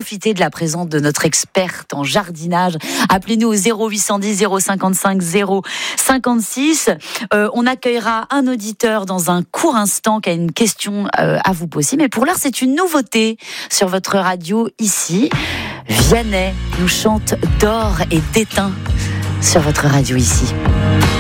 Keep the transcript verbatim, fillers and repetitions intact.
profiter de la présence de notre experte en jardinage. Appelez-nous au zéro huit cent dix zéro cinquante-cinq zéro cinquante-six. Euh, on accueillera un auditeur dans un court instant qui a une question euh, à vous poser. Mais pour l'heure, c'est une nouveauté sur votre radio ici. Vianney nous chante d'or et d'étain sur votre radio ici.